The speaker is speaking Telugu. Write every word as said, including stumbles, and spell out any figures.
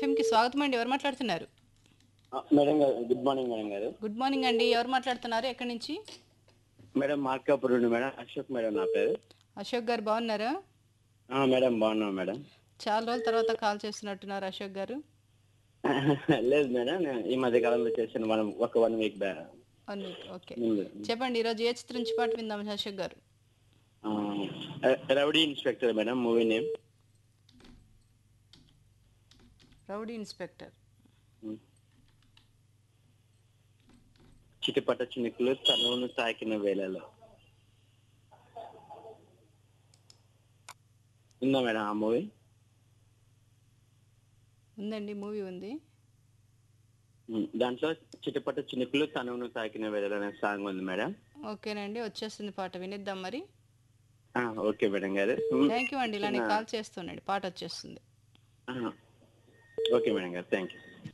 ఎఫ్ఎంకి స్వాగతం అండి. ఎవరు మాట్లాడుతున్నారు? ఆ, మేడం గారు గుడ్ మార్నింగ్ మేడం గారు. గుడ్ మార్నింగ్ అండి. ఎవరు మాట్లాడుతున్నారు? ఎక్కడి నుంచి? మేడం మార్కాపూర్ నుండి మేడం అశోక్ మేడం నా పేరు. అశోక్ గారు బాగున్నారా? ఆ, మేడం బాగున్నాం మేడం. చాలా రోజుల తర్వాత కాల్ చేస్తున్నట్టున్నారు అశోక్ గారు. లేదు మేడం, నేను ఈ మధ్య కాలంలో చేశాను మనం ఒక one week back one week okay. ముందు. చెప్పండి ఈరోజు ఏ చిత్రం నుంచి పాట విందాం అశోక్ గారు? ఆ, rowdy inspector madam movie name. Rowdy inspector. చిటిపట చినుకులు తనువును తాకిన వేళలో ఉందా మేడం ఆ మూవీ? ఉందండి, మూవీ ఉంది. దాంట్లో చిటిపట చినుకులు తనువును తాకిన వేళలో అనే సాంగ్ ఉంది మేడం. ఓకేనండి, వచ్చేస్తుంది పాట, వినిద్దాం మరి. ఆ, ఓకే మేడం గారు. థ్యాంక్ యూ అండి, చిన్న ఇలానే కాల్ చేస్తుండండి, పాట వచ్చేస్తుంది. ఆ, ఓకే మేడం గారు, థ్యాంక్ యూ.